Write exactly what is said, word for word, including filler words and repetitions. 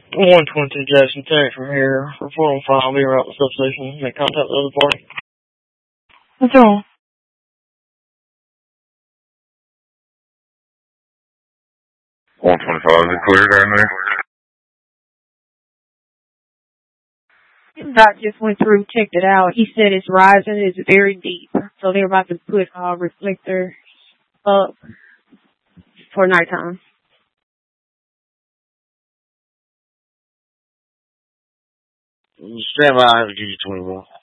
one twenty Jackson Tech from here. For four oh five, I'll be around the substation. Make contact with the other party. What's wrong? one twenty-five, is it clear down there? Doc just went through, checked it out. He said it's rising, it's very deep. So they're about to put uh, reflectors up for nighttime. Stand by, I'll give you twenty-one.